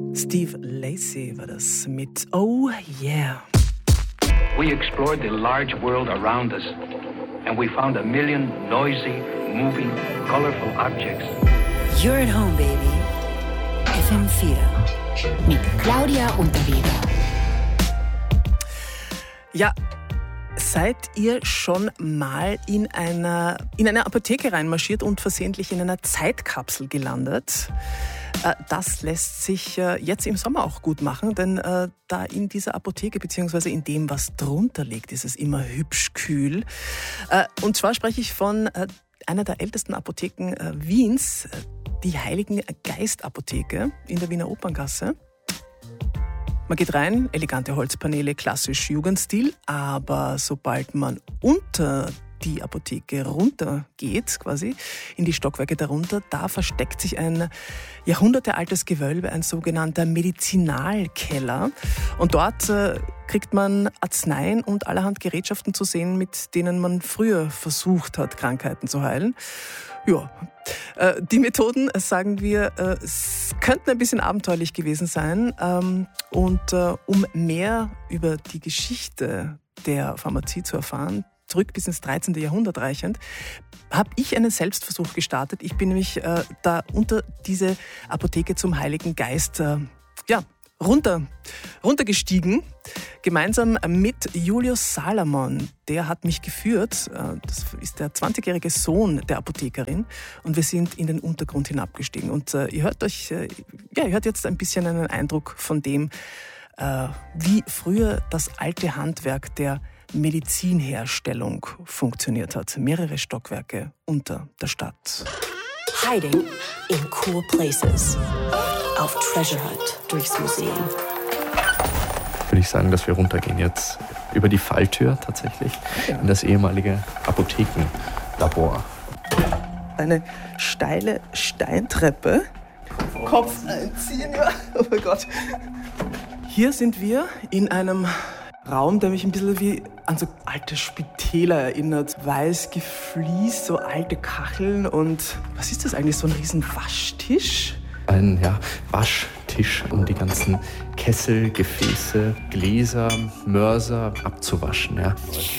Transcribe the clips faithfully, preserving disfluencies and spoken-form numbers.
Steve Lacy war das mit Oh Yeah. We explored the large world around us and we found a million noisy, moving, colorful objects. You're at home, baby. F M vier mit Claudia Unterweger. Ja, seid ihr schon mal in einer, in eine Apotheke reinmarschiert und versehentlich in einer Zeitkapsel gelandet? Das lässt sich jetzt im Sommer auch gut machen, denn da in dieser Apotheke bzw. in dem, was drunter liegt, ist es immer hübsch kühl. Und zwar spreche ich von einer der ältesten Apotheken Wiens, die Heiligen Geist Apotheke in der Wiener Operngasse. Man geht rein, elegante Holzpaneele, klassisch Jugendstil, aber sobald man unter die Apotheke runtergeht, quasi in die Stockwerke darunter, da versteckt sich ein jahrhundertealtes Gewölbe, ein sogenannter Medizinalkeller. Und dort äh, kriegt man Arzneien und allerhand Gerätschaften zu sehen, mit denen man früher versucht hat, Krankheiten zu heilen. Ja, äh, die Methoden, äh, sagen wir, äh, es könnten ein bisschen abenteuerlich gewesen sein. Ähm, und äh, um mehr über die Geschichte der Pharmazie zu erfahren, zurück bis ins dreizehnten Jahrhundert reichend, habe ich einen Selbstversuch gestartet. Ich bin nämlich äh, da unter diese Apotheke zum Heiligen Geist äh, ja, runter, runtergestiegen, gemeinsam mit Julius Salomon. Der hat mich geführt. Äh, das ist der zwanzigjährige Sohn der Apothekerin. Und wir sind in den Untergrund hinabgestiegen. Und äh, ihr hört euch, äh, ja, ihr hört jetzt ein bisschen einen Eindruck von dem, äh, wie früher das alte Handwerk der Medizinherstellung funktioniert hat. Mehrere Stockwerke unter der Stadt. Hiding in cool places. Auf Treasure Hunt durchs Museum. Würde ich sagen, dass wir runtergehen jetzt über die Falltür tatsächlich ja. in das ehemalige Apothekenlabor. Eine steile Steintreppe. Kopf einziehen, ja. Oh mein Gott. Hier sind wir in einem Raum, der mich ein bisschen wie an so alte Spitäler erinnert. Weiß gefliest, so alte Kacheln und was ist das eigentlich, so ein riesen Waschtisch? Ein ja, Waschtisch, um die ganzen Kessel, Gefäße, Gläser, Mörser abzuwaschen. Ja.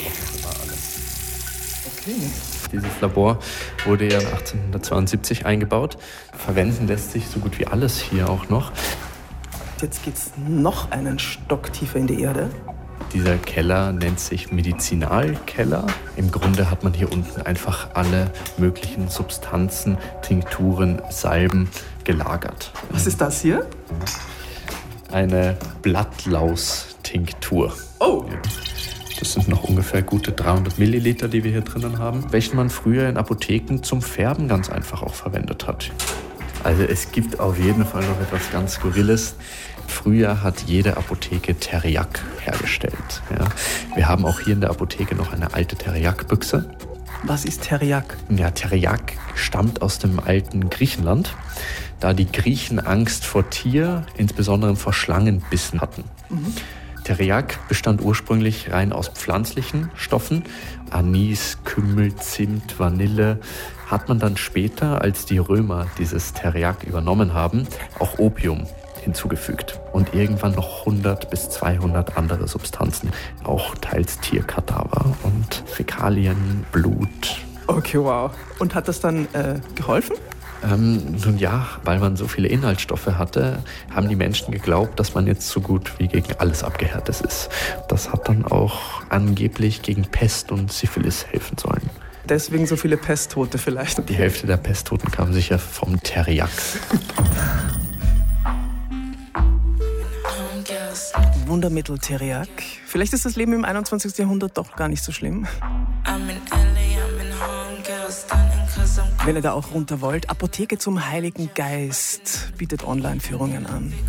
Okay. Dieses Labor wurde ja achtzehnhundertzweiundsiebzig eingebaut. Verwenden lässt sich so gut wie alles hier auch noch. Jetzt geht's noch einen Stock tiefer in die Erde. Dieser Keller nennt sich Medizinalkeller. Im Grunde hat man hier unten einfach alle möglichen Substanzen, Tinkturen, Salben gelagert. Was ist das hier? Eine Blattlaus-Tinktur. Oh! Das sind noch ungefähr gute dreihundert Milliliter, die wir hier drinnen haben, welchen man früher in Apotheken zum Färben ganz einfach auch verwendet hat. Also es gibt auf jeden Fall noch etwas ganz Skurriles. Früher hat jede Apotheke Teriak hergestellt. Ja. Wir haben auch hier in der Apotheke noch eine alte Teriak-Büchse. Was ist Teriak? Ja, Teriak stammt aus dem alten Griechenland, da die Griechen Angst vor Tier, insbesondere vor Schlangenbissen hatten. Mhm. Teriak bestand ursprünglich rein aus pflanzlichen Stoffen. Anis, Kümmel, Zimt, Vanille. Hat man dann später, als die Römer dieses Teriak übernommen haben, auch Opium hinzugefügt. Und irgendwann noch hundert bis zweihundert andere Substanzen. Auch teils Tierkadaver und Fäkalien, Blut. Okay, wow. Und hat das dann äh, geholfen? Ähm, nun ja, weil man so viele Inhaltsstoffe hatte, haben die Menschen geglaubt, dass man jetzt so gut wie gegen alles abgehärtet ist. Das hat dann auch angeblich gegen Pest und Syphilis helfen sollen. Deswegen so viele Pesttote vielleicht. Die Hälfte der Pesttoten kam sicher vom Teriak. Wundermittel Teriak. Vielleicht ist das Leben im einundzwanzigsten Jahrhundert doch gar nicht so schlimm. Wenn ihr da auch runter wollt, Apotheke zum Heiligen Geist bietet Online-Führungen an.